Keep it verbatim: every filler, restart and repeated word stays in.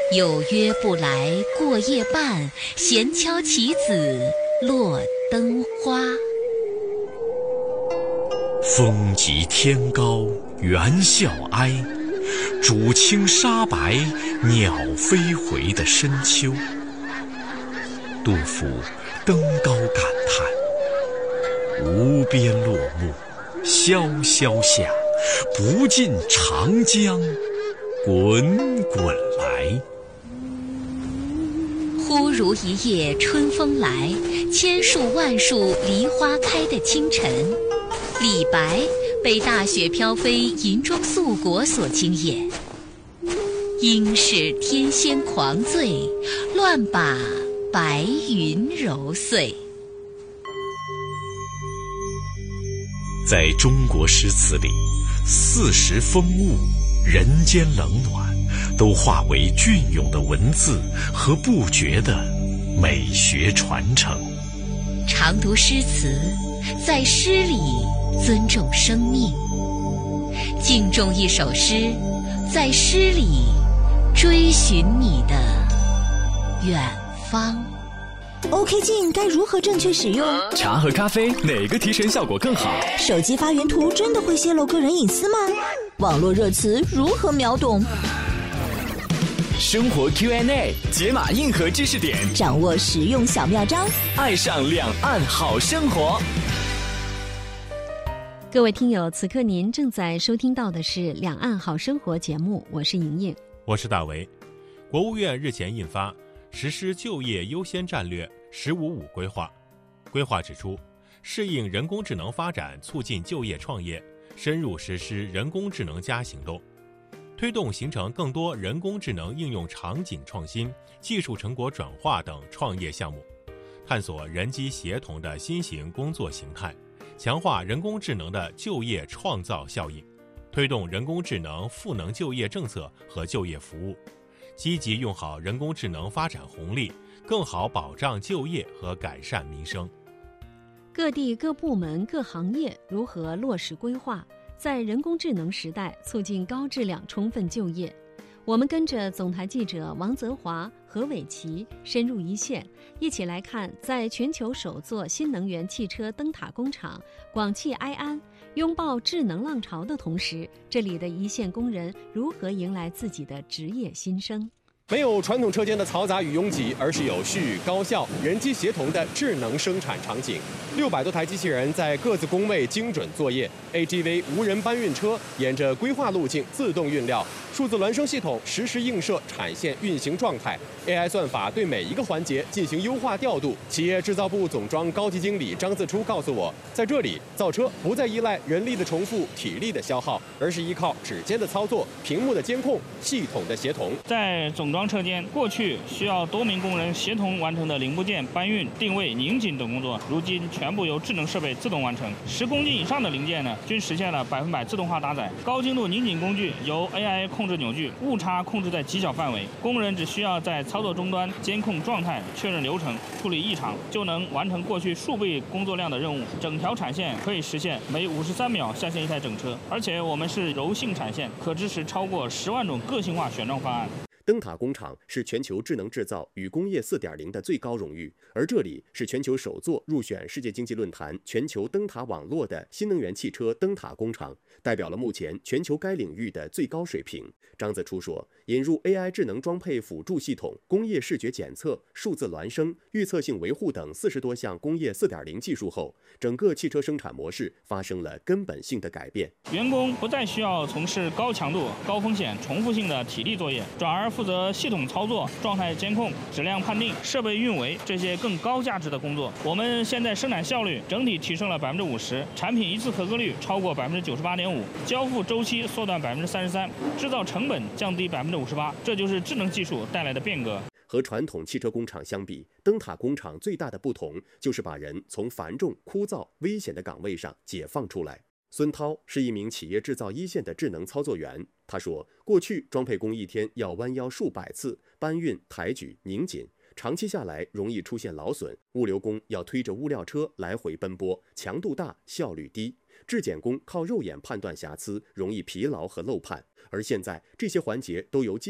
有约不来过夜半，闲敲棋子落灯花。 风急天高猿啸哀，渚清沙白鸟飞回的深秋。杜甫登高感叹：无边落木萧萧下，不尽长江滚滚来。 忽如一夜春风来，千树万树梨花开的清晨，李白被大雪飘飞银装素裹所惊艳。应是天仙狂醉，乱把白云揉碎。 在中国诗词里，四时风物、人间冷暖，都化为隽永的文字和不绝的美学传承。 常读诗词，在诗里尊重生命；敬重一首诗，在诗里追寻你的远方。 OK 镜该如何正确使用？ 茶和咖啡哪个提神效果更好？ 手机发原图真的会泄露个人隐私吗？网络热词如何秒懂？ 生活 Q and A 解码硬核知识点， 掌握实用小妙招， 爱上两岸好生活。 各位听友，此刻您正在收听到的是两岸好生活节目，我是莹莹， 我是大为。国务院日前印发实施就业优先战略十五五规划，规划指出，适应人工智能发展，促进就业创业，深入实施人工智能加行动，推动形成更多人工智能应用场景创新、技术成果转化等创业项目，探索人机协同的新型工作形态，强化人工智能的就业创造效应，推动人工智能赋能就业政策和就业服务，积极用好人工智能发展红利，更好保障就业和改善民生。 各地各部门各行业如何落实规划，在人工智能时代促进高质量充分就业？我们跟着总台记者王泽华、何伟奇深入一线，一起来看在全球首座新能源汽车灯塔工厂广汽埃安拥抱智能浪潮的同时，这里的一线工人如何迎来自己的职业新生。 没有传统车间的嘈杂与拥挤，而是有序、高效、人机协同的智能生产场景。六百多台机器人在各自工位精准作业 ，A G V 无人搬运车沿着规划路径自动运料，数字孪生系统实时映射产线运行状态 ，A I 算法对每一个环节进行优化调度。企业制造部总装高级经理张自初告诉我，在这里造车不再依赖人力的重复、体力的消耗，而是依靠指尖的操作、屏幕的监控、系统的协同。 在总装车间，过去需要多名工人协同完成的零部件搬运、定位、拧紧等工作，如今全部由智能设备自动完成。十公斤以上的零件呢，均实现了百分百自动化搭载。高精度拧紧工具由 A I 控制扭矩，误差控制在极小范围，工人只需要在操作终端监控状态、确认流程、处理异常，就能完成过去数倍工作量的任务。整条产线可以实现每五十三秒下线一台整车，而且我们是柔性产线，可支持超过十万种个性化选装方案。 灯塔工厂是全球智能制造与工业 四点零 的最高荣誉，而这里是全球首座入选世界经济论坛全球灯塔网络的新能源汽车灯塔工厂，代表了目前全球该领域的最高水平。张自初说，引入 A I 智能装配辅助系统、工业视觉检测、数字孪生、预测性维护等四十多项工业 四点零 技术后，整个汽车生产模式发生了根本性的改变。 员工不再需要从事高强度、高风险、重复性的体力作业，转而负责系统操作、状态监控、质量判定、设备运维这些更高价值的工作。我们现在生产效率整体提升了百分之五十，产品一次合格率超过百分之九十八点五，交付周期缩短百分之三十三，制造成本降低百分之五十八。这就是智能技术带来的变革。 和传统汽车工厂相比，灯塔工厂最大的不同就是把人从繁重、枯燥、危险的岗位上解放出来。孙涛是一名企业制造一线的智能操作员，他说，过去装配工一天要弯腰数百次，搬运、抬举、拧紧，长期下来容易出现劳损，物流工要推着物料车来回奔波，强度大，效率低，质检工靠肉眼判断瑕疵，容易疲劳和漏判。而现在这些环节都由机